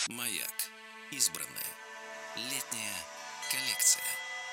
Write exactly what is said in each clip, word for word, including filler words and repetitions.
Маяк. Избранное. Летняя коллекция.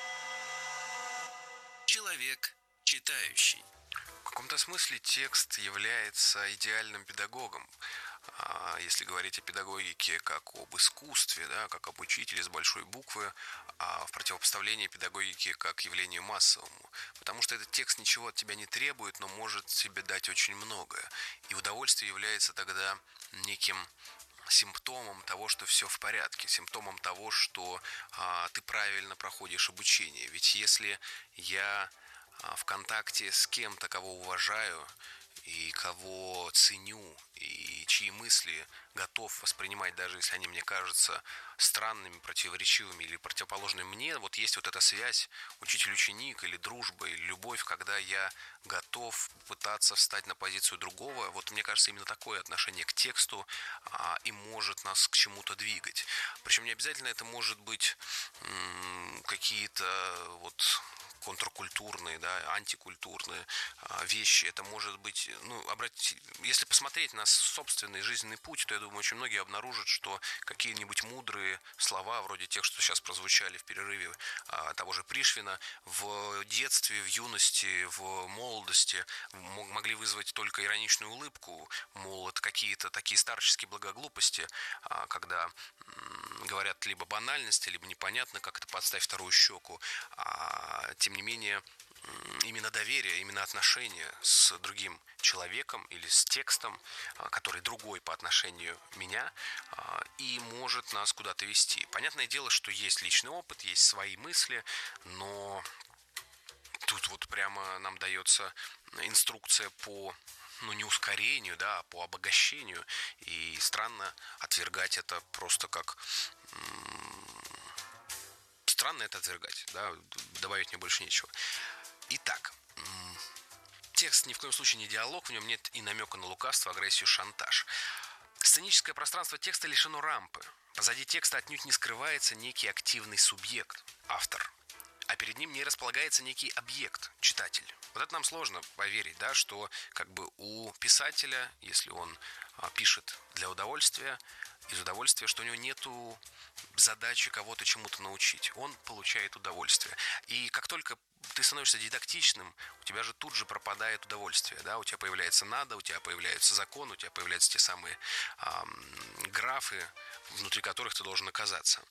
Человек читающий. В каком-то смысле текст является идеальным педагогом. Если говорить о педагогике как об искусстве, да, как об учителе с большой буквы, а в противопоставлении педагогике как явлению массовому. Потому что этот текст ничего от тебя не требует, но может тебе дать очень многое. И удовольствие является тогда неким симптомом того, что все в порядке, симптомом того, что а, ты правильно проходишь обучение. Ведь если я а, в контакте с кем-то, кого уважаю, и кого ценю, и чьи мысли готов воспринимать, даже если они мне кажутся странными, противоречивыми или противоположными мне, вот есть вот эта связь учитель-ученик, или дружба, или любовь, когда я готов пытаться встать на позицию другого. Вот мне кажется, именно такое отношение к тексту а, и может нас к чему-то двигать. Причем не обязательно это может быть м- какие-то вот контркультурные, да, антикультурные а, вещи. Это может быть, ну, обратите, если посмотреть на собственный жизненный путь, то я думаю, очень многие обнаружат, что какие-нибудь мудрые слова, вроде тех, что сейчас прозвучали в перерыве а, того же Пришвина, в детстве, в юности, в молодости могли вызвать только ироничную улыбку, мол, это какие-то такие старческие благоглупости, а, когда м, говорят либо банальности, либо непонятно, как это подставить вторую щеку, а тем не менее, именно доверие, именно отношение с другим человеком или с текстом, который другой по отношению меня, и может нас куда-то вести. Понятное дело, что есть личный опыт, есть свои мысли, но тут вот прямо нам дается инструкция по, ну, не ускорению, да, а по обогащению, и странно отвергать это просто как... Странно это отвергать, да, добавить мне больше нечего. Итак, текст ни в коем случае не диалог, в нем нет и намека на лукавство, агрессию, шантаж. Сценическое пространство текста лишено рампы. Позади текста отнюдь не скрывается некий активный субъект, автор, а перед ним не располагается некий объект, читатель. Вот это нам сложно поверить, да, что как бы у писателя, если он а, пишет для удовольствия, из удовольствия, что у него нету задачи кого-то чему-то научить. Он получает удовольствие. И как только ты становишься дидактичным, у тебя же тут же пропадает удовольствие, да, у тебя появляется надо, у тебя появляются законы, у тебя появляются те самые эм, графы, внутри которых ты должен оказаться.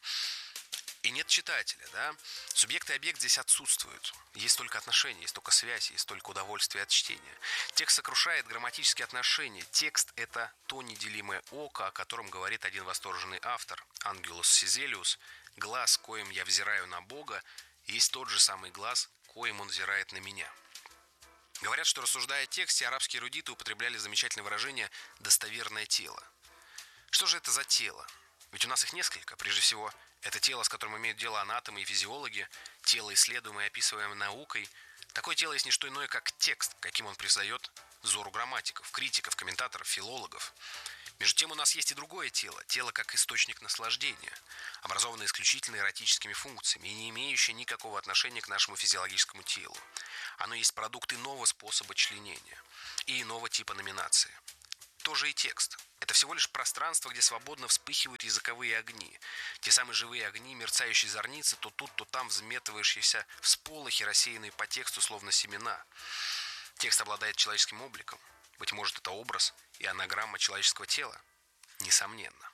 И нет читателя, да, субъект и объект здесь отсутствуют. Есть только отношения, есть только связь, есть только удовольствие от чтения. Текст сокрушает грамматические отношения. Текст – это то неделимое око, о котором говорит один восторженный автор, Ангелус Сизелиус. Глаз, коим я взираю на Бога, есть тот же самый глаз, коим он взирает на меня. Говорят, что, рассуждая о тексте, арабские эрудиты употребляли замечательное выражение «достоверное тело». Что же это за тело? Ведь у нас их несколько. Прежде всего, это тело, с которым имеют дело анатомы и физиологи, тело, исследуемое и описываемое наукой. Такое тело есть не что иное, как текст, каким он предстает взору грамматиков, критиков, комментаторов, филологов. Между тем у нас есть и другое тело, тело как источник наслаждения, образованное исключительно эротическими функциями и не имеющее никакого отношения к нашему физиологическому телу. Оно есть продукт иного способа членения и иного типа номинации. Тоже и текст. Это всего лишь пространство, где свободно вспыхивают языковые огни. Те самые живые огни, мерцающие зорницы, то тут, то там взметывающиеся всполохи, рассеянные по тексту, словно семена. Текст обладает человеческим обликом. Быть может, это образ и анаграмма человеческого тела? Несомненно.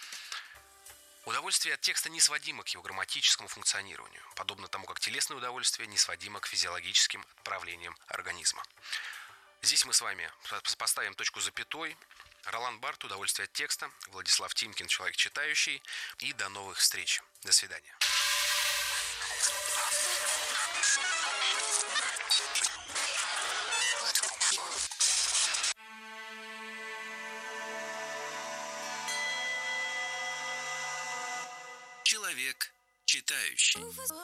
Удовольствие от текста не сводимо к его грамматическому функционированию, подобно тому, как телесное удовольствие не сводимо к физиологическим отправлениям организма. Здесь мы с вами поставим точку запятой. Ролан Барт, «Удовольствие от текста», Владислав Тимкин, «Человек читающий». И до новых встреч. До свидания. Человек читающий.